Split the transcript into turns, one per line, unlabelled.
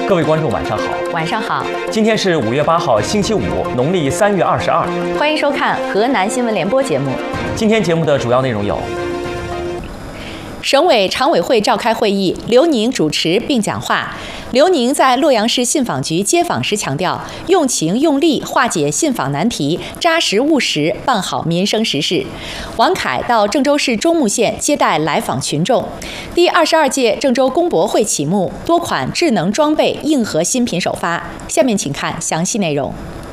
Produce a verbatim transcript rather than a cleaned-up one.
各位观众，晚上好。
晚上好。
今天是五月八号，星期五，农历三月二十二。
欢迎收看河南新闻联播节目。
今天节目的主要内容有：
省委常委会召开会议，刘宁主持并讲话。刘宁在洛阳市信访局接访时强调，用情用力化解信访难题，扎实务实办好民生实事。王凯到郑州市中牟县接待来访群众。第二十二届郑州工博会启幕，多款智能装备硬核新品首发。下面请看详细内容。